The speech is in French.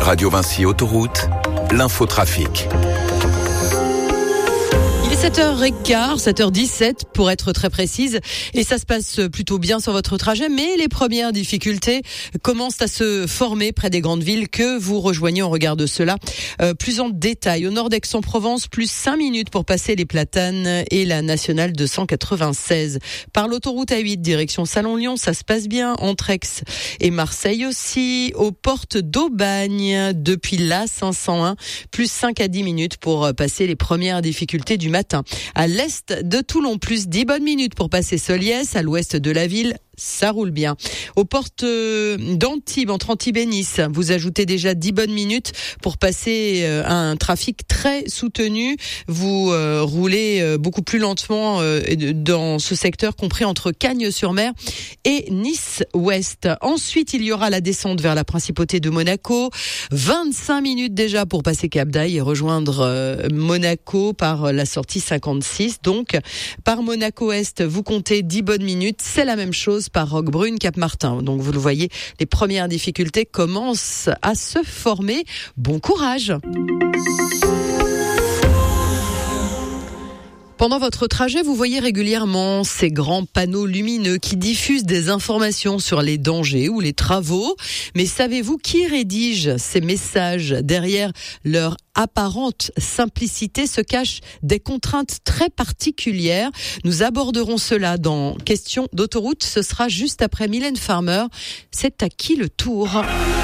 Radio Vinci Autoroute, l'infotrafic. Il est 7h15, 7h17 pour être très précise, et ça se passe plutôt bien sur votre trajet, mais les premières difficultés commencent à se former près des grandes villes que vous rejoignez. On regarde cela plus en détail. Au nord d'Aix-en-Provence, plus 5 minutes pour passer les Platanes et la nationale 296. Par l'autoroute A8, direction Salon-Lyon, ça se passe bien entre Aix et Marseille aussi. Aux portes d'Aubagne, depuis la 501, plus 5 à 10 minutes pour passer les premières difficultés du matin. À l'est de Toulon, plus 10 bonnes minutes pour passer Soliès. À l'ouest de la ville, ça roule bien. Aux portes d'Antibes, entre Antibes et Nice, vous ajoutez déjà 10 bonnes minutes pour passer un trafic très soutenu. Vous roulez beaucoup plus lentement dans ce secteur, compris entre Cagnes-sur-Mer et Nice-Ouest. Ensuite, il y aura la descente vers la principauté de Monaco. 25 minutes déjà pour passer Cap d'Aille et rejoindre Monaco par la sortie 56. Donc, par Monaco-Est, vous comptez 10 bonnes minutes. C'est la même chose par Roquebrune, Cap-Martin. Donc vous le voyez, les premières difficultés commencent à se former. Bon courage! Pendant votre trajet, vous voyez régulièrement ces grands panneaux lumineux qui diffusent des informations sur les dangers ou les travaux. Mais savez-vous qui rédige ces messages? Derrière leur apparente simplicité se cachent des contraintes très particulières. Nous aborderons cela dans Question d'autoroute. Ce sera juste après Mylène Farmer. C'est à qui le tour?